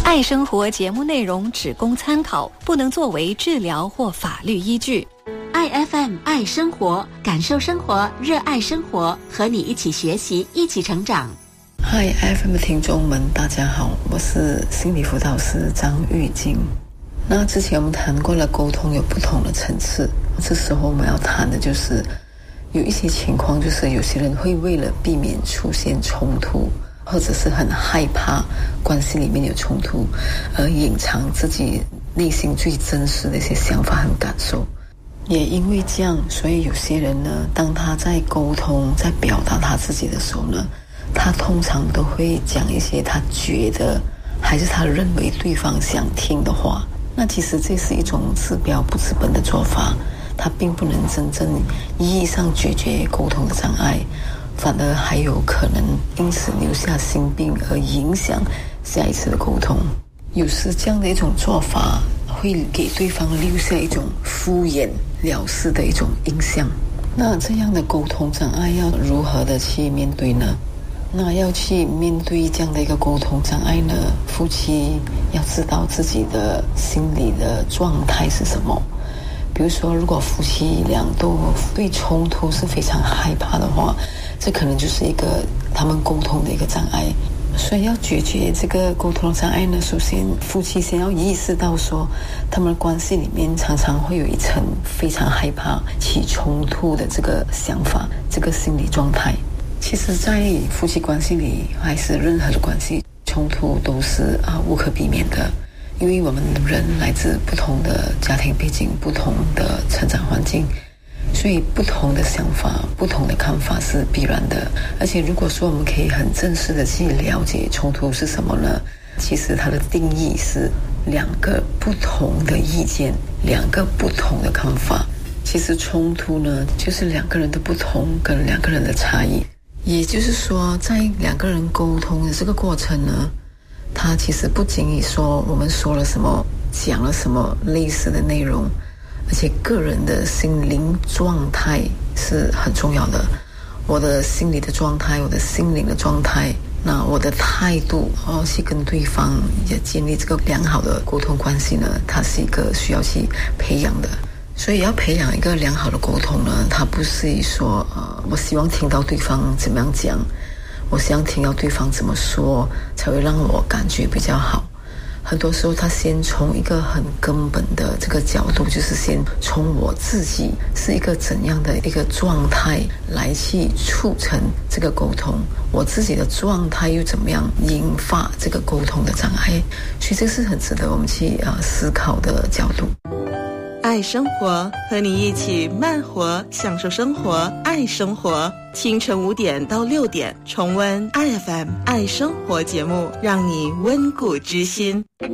爱生活节目内容只供参考，不能作为治疗或法律依据。 爱 FM 爱生活，感受生活，热爱生活，和你一起学习，一起成长。 嗨 FM 的听众们，大家好，我是心理辅导师张玉晶。那之前我们谈过了沟通有不同的层次，这时候我们要谈的就是有一些情况，就是有些人会为了避免出现冲突，或者是很害怕关系里面有冲突，而隐藏自己内心最真实的一些想法和感受。也因为这样，所以有些人呢，当他在沟通在表达他自己的时候呢，他通常都会讲一些他觉得还是他认为对方想听的话。那其实这是一种治标不治本的做法，它并不能真正意义上解决沟通的障碍，反而还有可能因此留下心病，而影响下一次的沟通。有时这样的一种做法会给对方留下一种敷衍了事的一种印象。那这样的沟通障碍要如何的去面对呢？那要去面对这样的一个沟通障碍呢，夫妻要知道自己的心理的状态是什么。比如说，如果夫妻俩都对冲突是非常害怕的话，这可能就是一个他们沟通的一个障碍。所以要解决这个沟通障碍呢，首先夫妻先要意识到说，他们的关系里面常常会有一层非常害怕起冲突的这个想法，这个心理状态。其实在夫妻关系里，还是任何的关系，冲突都是无可避免的。因为我们人来自不同的家庭背景，不同的成长环境，所以不同的想法，不同的看法是必然的。而且如果说我们可以很正式的去了解冲突是什么呢，其实它的定义是两个不同的意见，两个不同的看法。其实冲突呢，就是两个人的不同跟两个人的差异。也就是说，在两个人沟通的这个过程呢，它其实不仅仅说我们说了什么，讲了什么类似的内容，而且个人的心灵状态是很重要的。我的心理的状态，我的心灵的状态，那我的态度去跟对方也建立这个良好的沟通关系呢，它是一个需要去培养的。所以要培养一个良好的沟通呢，它不是说我希望听到对方怎么样讲，我希望听到对方怎么说才会让我感觉比较好。很多时候他先从一个很根本的这个角度，就是先从我自己是一个怎样的一个状态来去促成这个沟通，我自己的状态又怎么样引发这个沟通的障碍。所以这是很值得我们去思考的角度。 爱生活，和你一起慢活，享受生活，爱生活。清晨5点到6点，重温 IFM 爱生活节目，让你温故知新。